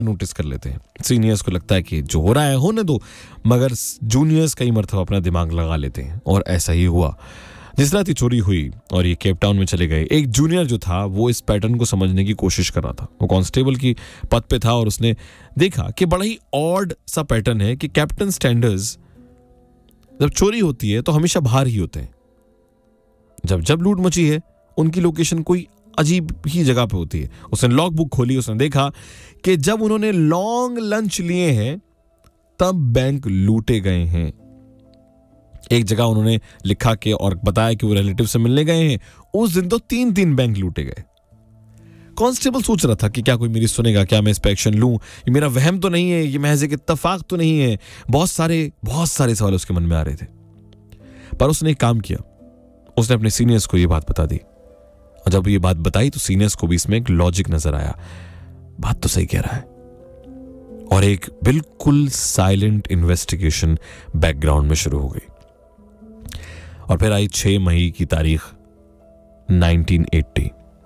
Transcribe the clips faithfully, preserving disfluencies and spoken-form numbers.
Notice कर लेते हैं। सीनियर्स को लगता है कि जो हो रहा है होने दो, मगर जूनियर्स कई मरतबा अपना दिमाग लगा लेते हैं और ऐसा ही हुआ। जिस रात चोरी हुई और ये केप टाउन में चले गए, एक जूनियर जो था वो इस पैटर्न को समझने की कोशिश कर रहा था। वो कांस्टेबल की पद पे था और उसने देखा कि बड़ा ही ऑड सा पैटर्न है कि कैप्टन स्टैंडर्स जब चोरी होती है तो हमेशा बाहर ही होते हैं। जब जब लूट मची है उनकी लोकेशन कोई अजीब ही जगह पे होती है। उसने लॉग बुक खोली, उसने देखा कि जब उन्होंने लॉन्ग लंच लिए हैं तब बैंक लूटे गए हैं। एक जगह उन्होंने लिखा कि और बताया कि वो रिलेटिव से मिलने गए हैं। उस दिन तो तीन तीन बैंक लूटे गए। कांस्टेबल सोच रहा था कि क्या कोई मेरी सुनेगा, क्या मैं इस पे एक्शन लूं, ये मेरा वहम तो नहीं है, ये महज एक इत्तेफाक तो नहीं है। बहुत सारे बहुत सारे सवाल उसके मन में आ रहे थे। पर उसने एक काम किया, उसने अपने सीनियर्स को ये बात बता दी। और जब ये बात बताई तो सीनियर्स को भी इसमें एक लॉजिक नजर आया। बात तो सही कह रहा है। और एक बिल्कुल साइलेंट इन्वेस्टिगेशन बैकग्राउंड में शुरू हो गई। और फिर आई छह मई की तारीख नाइनटीन एटी।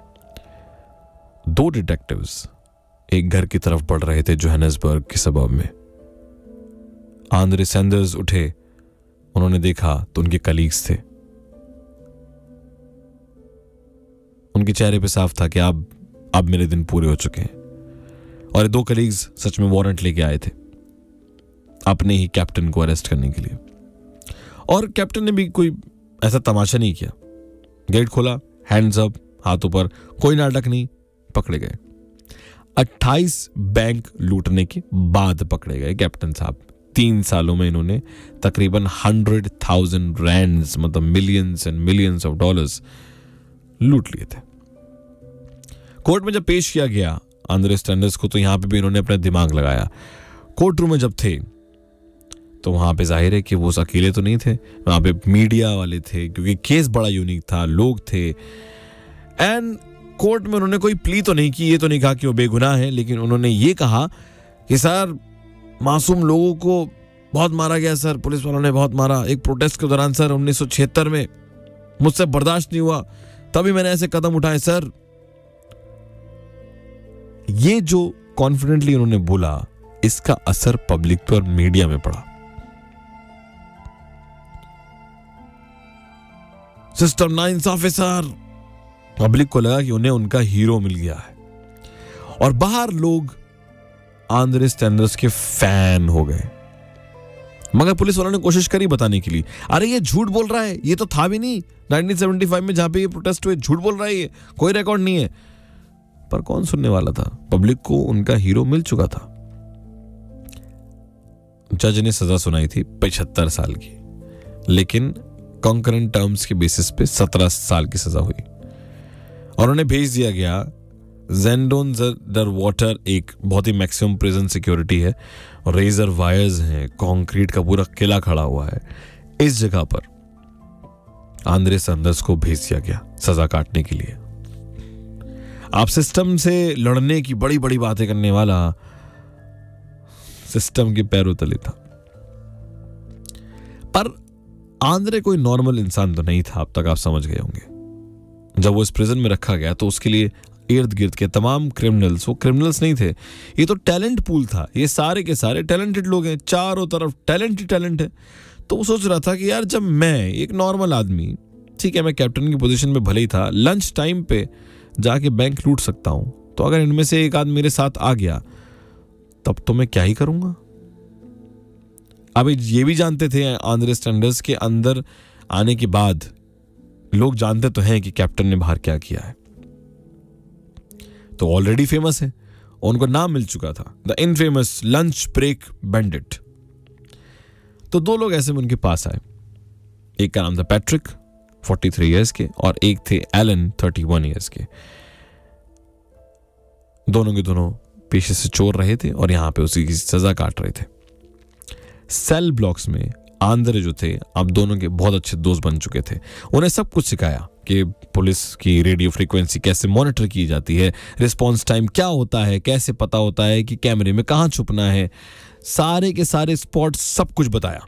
दो डिटेक्टिव्स एक घर की तरफ बढ़ रहे थे जोहानिसबर्ग के सबब में। आंद्रे सैंडर्स उठे, उन्होंने देखा तो उनके कलीग्स थे। उनके चेहरे पे साफ था कि अब अब मेरे दिन पूरे हो चुके हैं। और ये दो कलीग्स सच में वारंट लेके आए थे अपने ही कैप्टन को अरेस्ट करने के लिए। और कैप्टन ने भी कोई ऐसा तमाशा नहीं किया। गेट खोला, हैंड्स अप, हाथों पर, कोई नाटक नहीं, पकड़े गए। अट्ठाईस बैंक लूटने के बाद पकड़े गए कैप्टन साहब। तीन सालों में इन्होंने तकरीबन हंड्रेड थाउजेंड रैंड्स, मतलब millions and millions of dollars लूट लिए थे। कोर्ट में जब पेश किया गया आंद्रे स्टैंडर्स को, तो यहां पे भी इन्होंने अपना दिमाग लगाया। कोर्ट रूम में जब थे तो वहां पे जाहिर है कि वो अकेले तो नहीं थे, वहां पे मीडिया वाले थे, क्योंकि केस बड़ा यूनिक था, लोग थे। एंड कोर्ट में उन्होंने कोई प्ली तो नहीं की, ये तो नहीं कहा कि वो बेगुनाह है, लेकिन उन्होंने ये कहा कि सर मासूम लोगों को बहुत मारा गया सर, पुलिस वालों ने बहुत मारा। एक प्रोटेस्ट के दौरान सर उन्नीस सौ छिहत्तर में मुझसे बर्दाश्त नहीं हुआ, तभी मैंने ऐसे कदम उठाए सर। ये जो कॉन्फिडेंटली उन्होंने बोला, इसका असर पब्लिक पर, मीडिया में पड़ा। सिस्टम नाइंसाफ है सर। पब्लिक को लगा कि उन्हें उनका हीरो मिल गया है। और बाहर लोग आंद्रे स्टैंडर्स के फैन हो गए। मगर पुलिस वालों ने कोशिश करी बताने के लिए, अरे ये झूठ बोल रहा है, ये तो था भी नहीं नाइनटीन सेवेंटी फाइव में जहां पे ये प्रोटेस्ट हुए, झूठ बोल रहा है, ये कोई रिकॉर्ड नहीं है। पर कौन सुनने वाला था? पब्लिक को उनका हीरो मिल चुका था। जज ने सजा सुनाई थी पचहत्तर साल की, लेकिन कॉन्करेंट टर्म्स के बेसिस पे सत्रह साल की सजा हुई और उन्हें भेज दिया गया ज़ेंडोन डर वाटर, एक बहुत ही मैक्सिमम प्रिजन सिक्योरिटी है और रेजर वायर्स हैं, कंक्रीट का पूरा किला खड़ा हुआ है। इस जगह पर आंद्रे सैंडर्स को भेज दिया गया सजा काटने के लिए। आप सिस्टम से लड़ने की बड़ी बड़ी बातें करने वाला सिस्टम के पैरों तले था। पर आंद्रे कोई नॉर्मल इंसान तो नहीं था, अब तक आप समझ गए होंगे। जब वो इस प्रिजन में रखा गया तो उसके लिए इर्द गिर्द के तमाम क्रिमिनल्स, वो क्रिमिनल्स नहीं थे, ये तो टैलेंट पूल था। ये सारे के सारे टैलेंटेड लोग हैं, चारों तरफ टैलेंट ही टैलेंट है। तो वो सोच रहा था कि यार जब मैं एक नॉर्मल आदमी, ठीक है मैं कैप्टन की पोजीशन में भले ही था, लंच टाइम पे जाके बैंक लूट सकता हूं, तो अगर इनमें से एक आदमी मेरे साथ आ गया तब तो मैं क्या ही करूंगा। अभी ये भी जानते थे आंद्रे स्टैंडर्स के अंदर आने के बाद लोग जानते तो हैं कि कैप्टन ने बाहर क्या किया है, तो ऑलरेडी फेमस है, उनको नाम मिल चुका था, the infamous lunch break bandit. तो दो लोग ऐसे में उनके पास आए। एक का नाम था पैट्रिक, तैंतालीस इयर्स के, और एक थे एलन, इकतीस इयर्स के। दोनों के दोनों पेशे से चोर रहे थे और यहां पे उसी की सजा काट रहे थे। सेल ब्लॉक्स में आंद्रे जो थे अब दोनों के बहुत अच्छे दोस्त बन चुके थे। उन्हें सब कुछ सिखाया कि पुलिस की रेडियो फ्रीक्वेंसी कैसे मॉनिटर की जाती है, रिस्पॉन्स टाइम क्या होता है, कैसे पता होता है कि कैमरे में कहां छुपना है, सारे के सारे स्पॉट सब कुछ बताया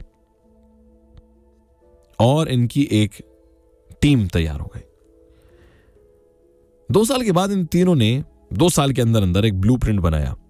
और इनकी एक टीम तैयार हो गई। दो साल के बाद इन तीनों ने दो साल के अंदर अंदर एक ब्लूप्रिंट बनाया